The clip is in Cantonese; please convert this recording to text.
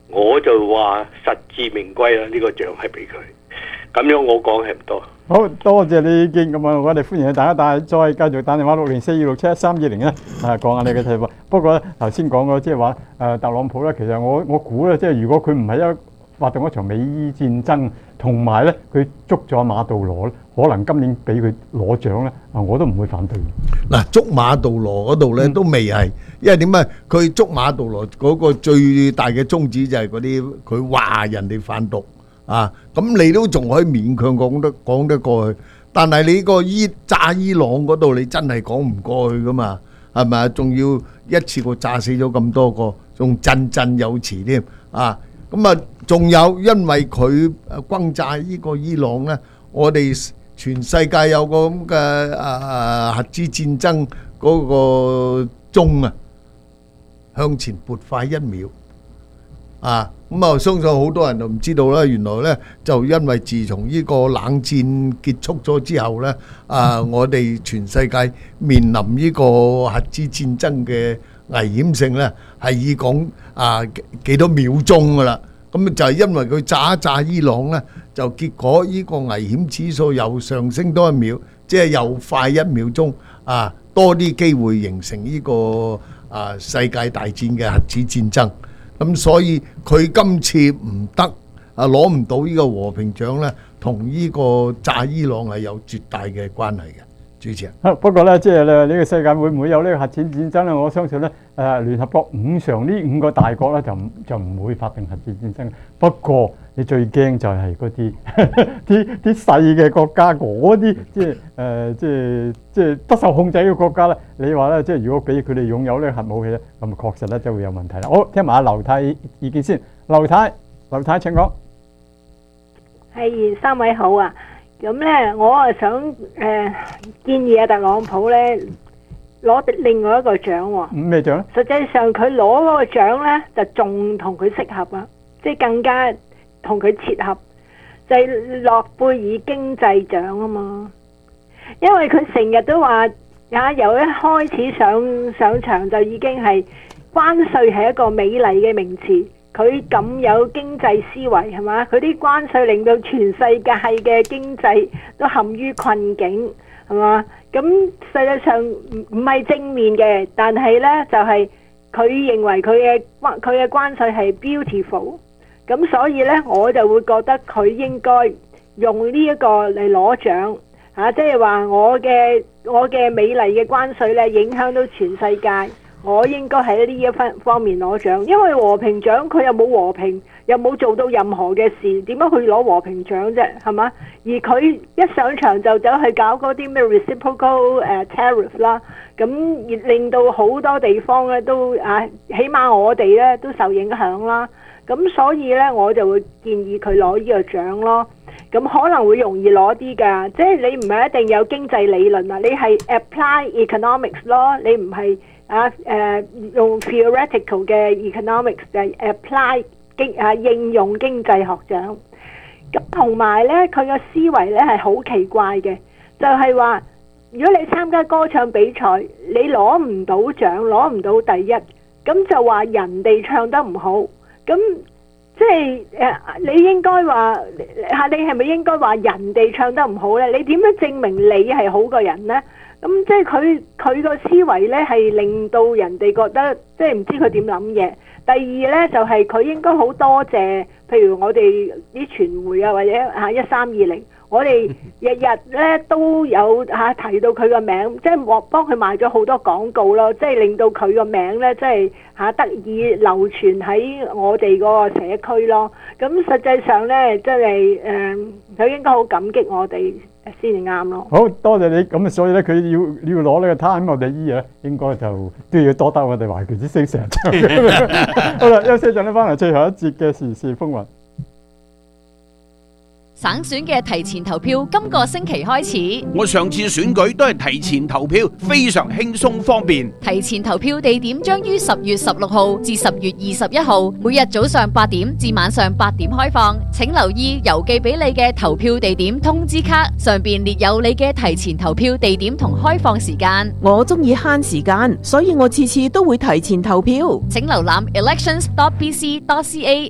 我就話實至名歸啦，呢個獎係俾佢。咁樣我講係唔多。 好多謝你意見，咁啊，我哋歡迎大家再繼續打電話60426713201咧，講下你嘅睇法。不過咧，頭先講過即係話特朗普咧，其實我估咧，即係如果佢唔係發動一場美伊戰爭，同埋咧佢捉咗馬杜羅咧，可能今年俾佢攞獎咧，我都唔會反對。 嗱，捉馬杜羅嗰度咧都未係，因為點解佢捉馬杜羅嗰個最大嘅宗旨就係嗰啲佢話人哋販毒。啊，咁你都仲可以勉強講得過去，但係你個炸伊朗嗰度，你真係講唔過去噶嘛？係咪啊？仲要一次過炸死咗咁多個，仲振振有詞添啊！咁啊，仲有因為佢轟炸呢個伊朗呢，我哋全世界有個咁嘅核子戰爭嗰個鐘啊，向前撥快1秒啊！咁啊，相信好多人就唔知道啦。原來呢，就因為自從呢個冷戰結束咗之後呢，我哋全世界面臨呢個核子戰爭嘅危險性呢，係以講幾多秒鐘噶啦。咁就係因為佢炸一炸伊朗呢，就結果呢個危險指數又上升多1秒，即係又快1秒鐘多啲機會形成呢個世界大戰嘅核子戰爭。咁所以佢今次唔得攞唔到呢個和平獎呢，同呢個炸伊朗係有絕大嘅關係嘅。主持人， 不過呢，即係呢個世界會唔會有呢個核子戰爭呢？我相信呢，聯合國5常呢5個大國呢，就唔會發動核子戰爭。不過你最驚就係嗰啲啲細嘅國家，嗰啲即係不受控制嘅國家呢。你話呢，即係如果俾佢哋擁有呢個核武器呢，咁確實呢就會有問題啦。好，聽埋阿劉太意見先。劉太請講。 係，3位好啊。咁咧，我啊想建議特朗普咧攞另外一個獎喎。 咩獎咧？ 實際上佢攞嗰個獎咧，就仲同佢適合啊，即係更加同佢切合，就係諾貝爾經濟獎啊嘛。因為佢成日都話由一開始上場就已經係關稅係一個美麗嘅名詞。佢咁有經濟思維係嘛？佢啲關稅令到全世界嘅經濟都陷於困境係嘛？咁實際上唔係正面嘅，但係呢就係佢認為佢嘅關稅係 beautiful， 咁所以呢，我就會覺得佢應該用呢一個嚟攞獎即係話我嘅美麗嘅關稅呢影響到全世界。我應該喺呢一方面攞獎，因為和平獎佢又冇和平，又冇做到任何嘅事，點樣去攞和平獎啫？係嘛？而佢一上場就走去搞嗰啲咩 reciprocal tariff 啦，咁令到好多地方咧都起碼我哋咧都受影響啦。咁所以咧，我就會建議佢攞呢個獎咯。咁可能會容易攞啲㗎，即係你唔係一定有經濟理論啊，你係 apply economics 咯，你唔係用 theoretical 嘅 economics 就係 apply 應用經濟學獎。咁同埋咧，佢嘅思維咧係好奇怪嘅，就係話如果你參加歌唱比賽，你攞唔到獎，攞唔到第一，咁就話人哋唱得唔好，咁即係你應該話你係咪應該話人哋唱得唔好咧？你點樣證明你係好個人咧？咁即係佢個思維咧係令到人哋覺得即係唔知佢點諗嘢。第二咧就係佢應該好多謝，譬如我哋啲傳媒或者1320，我哋日日咧都有提到佢個名，即係幫佢賣咗好多廣告咯，即係令到佢個名咧即係得以流傳喺我哋嗰個社區咯。咁實際上咧，即係佢應該好感激我哋先至啱咯。 好多謝你，咁所以咧佢要攞呢個 time of the year咧，應該就都要多得我哋華僑之星成日唱。好啦，休息陣咧，翻嚟最後一節嘅時事風雲。 省選嘅提前投票今個星期開始。 我上次選舉都係提前投票，非常輕鬆方便。 提前投票地點將於10月16號至10月21號，每日早上8點至晚上8點開放。請留意郵寄俾你嘅投票地點通知卡，上邊列有你嘅提前投票地點同開放時間。 我中意慳時間，所以我次次都會提前投票。 請瀏覽elections.bc.ca